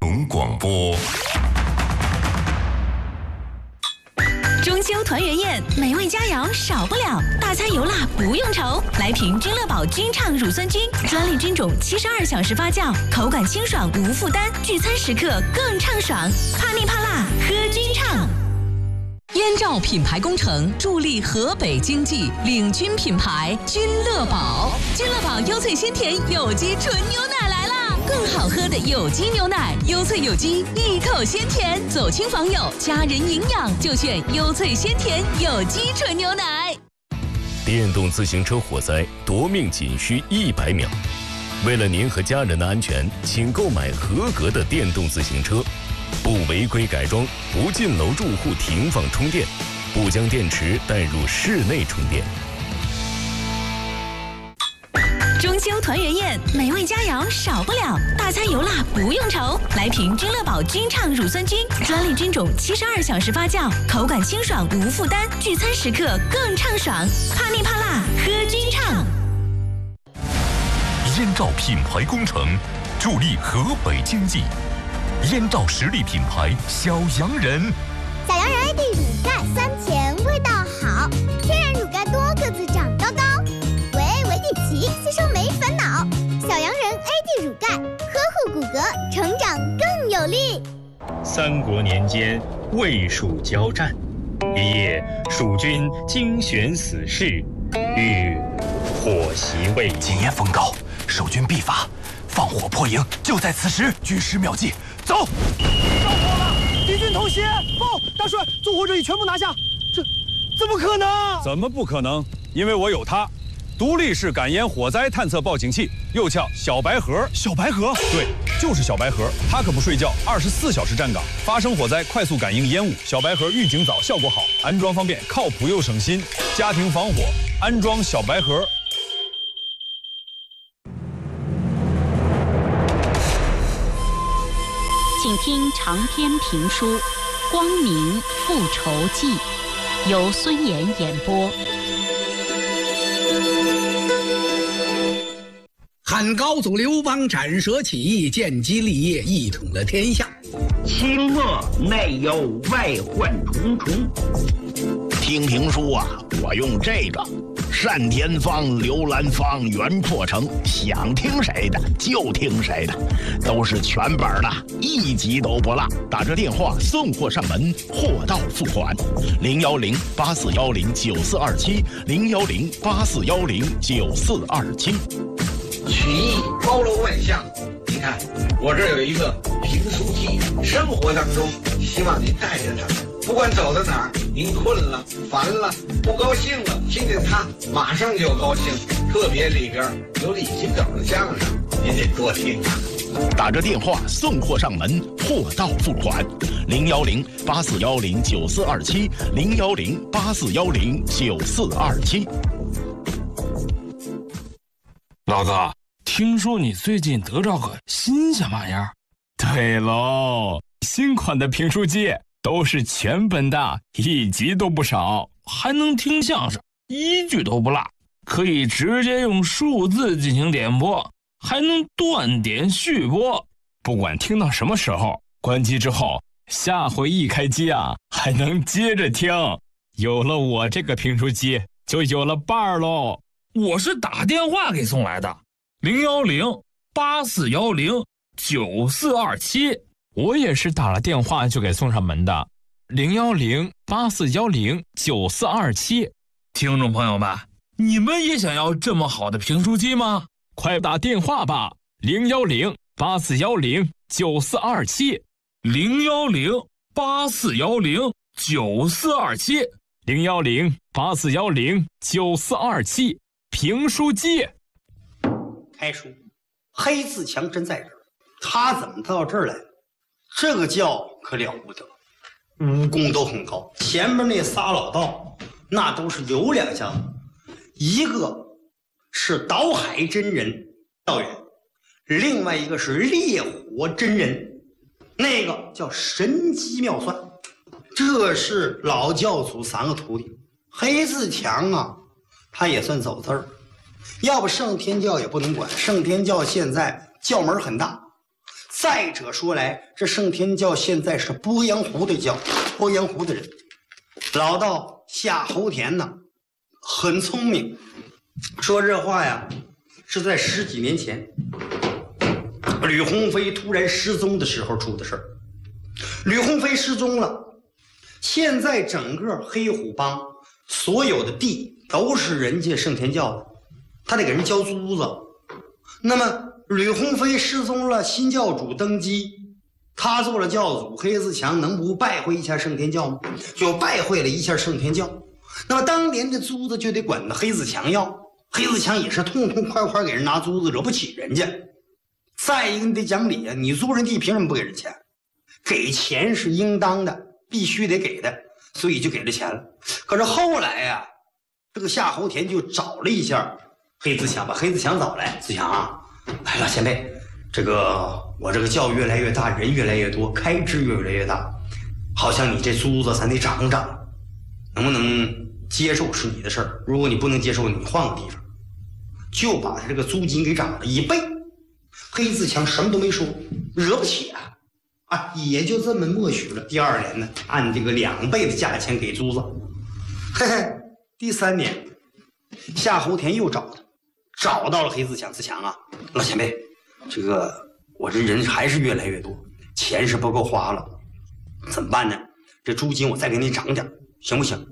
统广播。 中秋团圆宴，美味佳肴少不了，大餐油辣不用愁。来瓶君乐宝君畅乳酸菌，专利菌种，72小时发酵，口感清爽无负担，聚餐时刻更畅爽。怕腻怕辣，喝君畅。燕赵品牌工程助力河北经济，领军品牌君乐宝。君乐宝优萃鲜甜有机纯牛奶来啦！更好喝的有机牛奶，优萃有机，一口鲜甜，走亲访友，家人营养就选优萃鲜甜有机纯牛奶。 电动自行车火灾夺命仅需100秒，为了您和家人的安全，请购买合格的电动自行车，不违规改装，不进楼住户停放充电，不将电池带入室内充电。 中秋团圆宴，美味佳肴少不了，大餐油辣不用愁。来瓶君乐宝君畅乳酸菌，专利菌种，72小时发酵，口感清爽无负担，聚餐时刻更畅爽。怕腻怕辣，喝君畅。 燕赵品牌工程助力河北经济，燕赵实力品牌小洋人。 小洋人 AD 乳钙酸甜味道好，天然乳钙多个子长高高，维地奇吸收没烦恼。小洋人 AD 乳钙呵护骨骼，成长更有力。 三国年间，魏蜀交战，一夜蜀军精选死士，欲火袭魏。 今夜风高，守军必发，放火破营，就在此时。军师妙计，走！ 着火了，敌军偷袭！报，大帅，纵火者已全部拿下。这怎么可能？ 怎么不可能？因为我有它。独立式感烟火灾探测报警器，又叫小白盒。 小白盒？ 对，就是小白盒。它可不睡觉，24小时站岗，发生火灾快速感应烟雾。小白盒预警早，效果好，安装方便，靠谱又省心。家庭防火，安装小白盒。 请听长篇评书《光明复仇记》，由孙岩演播。 汉高祖刘邦斩蛇起义，建基立业，一统了天下。 清末内忧外患重重。 听评书啊，我用这个单田芳、刘兰芳、袁阔成，想听谁的就听谁的，都是全本的，一集都不落。打这电话送货上门，货到付款。010-8410-9427，010-8410-9427。 曲艺包罗万象，你看我这有一个评书记，生活当中希望你带着它，不管走到哪儿，您困了、烦了、不高兴了，听见它马上就高兴。特别里边有李金斗的相声，您得多听啊。 打着电话送货上门，货到付款。010-8410-9427，010-8410-9427。 老哥，听说你最近得着个新鲜玩意儿？ 对喽，新款的评书机都是全本的，一集都不少， 还能听相声，一句都不落，可以直接用数字进行点播，还能断点续播， 不管听到什么时候，关机之后，下回一开机啊，还能接着听。有了我这个评书机，就有了伴儿喽。 我是打电话给送来的，010-8410-9427。 我也是打了电话就给送上门的，010-8410-9427。 听众朋友们，你们也想要这么好的评书机吗？ 快打电话吧，010-8410-9427。 010-8410-9427。 010-8410-9427。评书机。 开书，黑自强真在这儿，他怎么到这儿来？这个叫可了不得，武功都很高。前面那仨老道，那都是有两下子，一个是倒海真人道人，另外一个是烈火真人，那个叫神机妙算。这是老教祖3个徒弟。黑自强啊，他也算走字儿，要不圣天教也不能管。圣天教现在教门很大， 再者说来，这盛天教现在是鄱阳湖的教，鄱阳湖的人。老道夏侯田呢，很聪明。说这话呀，是在10几年前，吕鸿飞突然失踪的时候出的事儿。吕鸿飞失踪了，现在整个黑虎帮所有的地都是人家盛天教的，他得给人交租子。那么吕鸿飞失踪了，新教主登基，他做了教主，黑自强能不拜会一下圣天教吗？就拜会了一下圣天教。那么当年的租子就得管着黑自强要，黑自强也是痛痛快快给人拿租子，惹不起人家。再一个你得讲理啊，你租人地凭什么不给人钱？给钱是应当的，必须得给的，所以就给了钱了。可是后来呀，这个夏侯田就找了一下黑自强，把黑自强找来，自强啊，来了前辈，这个我这个教越来越大，人越来越多，开支越来越大，好像你这租子咱得涨涨，能不能接受是你的事儿，如果你不能接受，你换个地方。就把他这个租金给涨了1倍。黑自强什么都没说，惹不起啊，也就这么默许了。第2年呢，按这个2倍的价钱给租子。嘿嘿，第3年，夏侯田又找他，找到了黑自强。自强啊，老前辈，这个我这人还是越来越多，钱是不够花了，怎么办呢？这租金我再给你涨点，行不行？